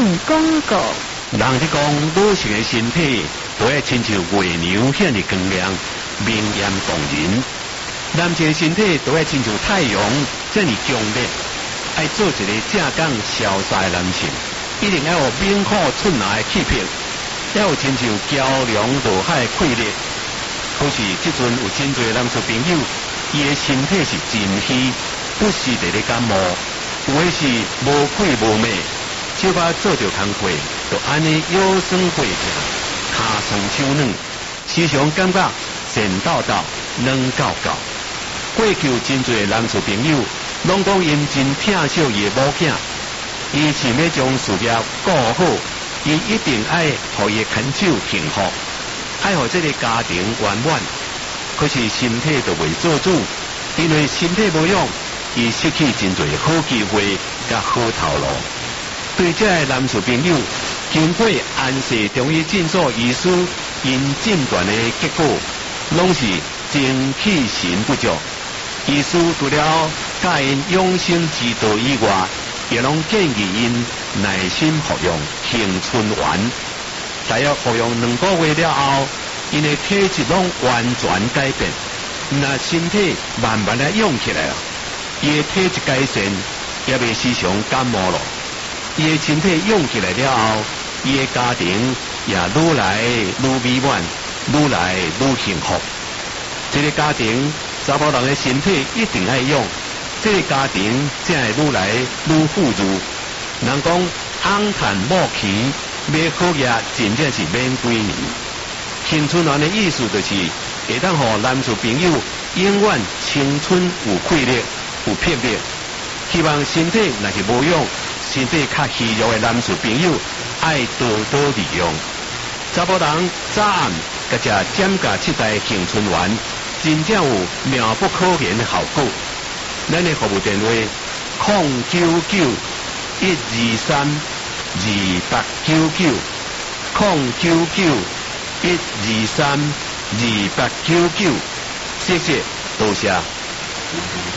广告。 人是讲女性的身体都要亲像月娘遐尼光亮、明艳动人，男性的身体都要亲像太阳这样强烈。要做一个正港潇洒的男性，一定要有明火春来的气魄，要有亲像桥梁落海的气力。可是即阵有真侪男士朋友，伊的身体是真虚，不时地咧感冒，有的是无气无脉，手把做着工课，就安尼腰酸背痛，骹酸手软，时常感觉神叨叨、软搞搞。过去有真侪男士朋友，拢讲因真疼惜伊的某囝，伊想要将事业顾好，伊一定爱互伊牵手幸福，爱互这个家庭圆满。可是身体就未做主，因为身体无用，伊失去真侪好机会甲好头路。对这个男士朋友，经过安氏中医诊所医师因诊断的结果，拢是精气神不足。医师除了教因养生之道以外，也拢建议因耐心服用青春丸。大约服用2个月了后，因的体质拢完全改变，那身体慢慢的用起来了。伊的体质改善，也未时常感冒了。伊的身体用起来了后，伊的家庭也愈来愈美满，愈来愈幸福。这个家庭，查甫人的身体一定爱用，这个家庭才会愈来愈富裕。人讲昂叹莫期，买好业真正是免几年。青春丸的意思就是会当互男士朋友永远青春有气力、有魄力。希望身体若是无用，身体较虚弱的男士朋友，爱多多利用。查甫人早暗甲食减价7代青春丸，真正有妙不可言的效果。咱的服务电话099-123-2899 099-123-2899，谢谢，多谢。